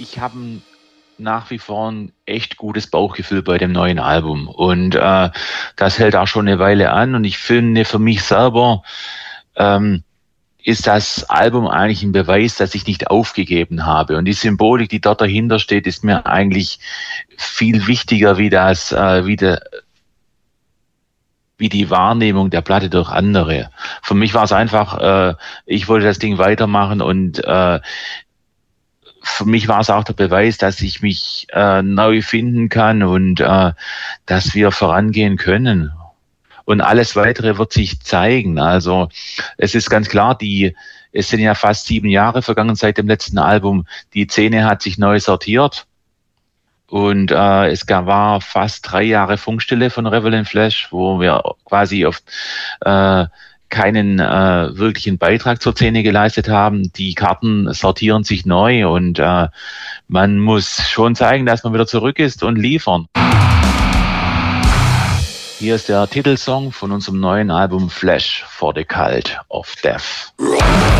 ich habe nach wie vor ein echt gutes Bauchgefühl bei dem neuen Album. Und das hält auch schon eine Weile an. Und ich finde, für mich selber ist das Album eigentlich ein Beweis, dass ich nicht aufgegeben habe. Und die Symbolik, die dort dahinter steht, ist mir eigentlich viel wichtiger wie die Wahrnehmung der Platte durch andere. Für mich war es einfach, ich wollte das Ding weitermachen und für mich war es auch der Beweis, dass ich mich neu finden kann und dass wir vorangehen können. Und alles Weitere wird sich zeigen. Also es ist ganz klar, es sind ja fast 7 Jahre vergangen seit dem letzten Album. Die Szene hat sich neu sortiert. Und war fast 3 Jahre Funkstille von Revel in Flesh, wo wir quasi auf keinen wirklichen Beitrag zur Szene geleistet haben. Die Karten sortieren sich neu und man muss schon zeigen, dass man wieder zurück ist und liefern. Hier ist der Titelsong von unserem neuen Album Flesh for the Cult of Death.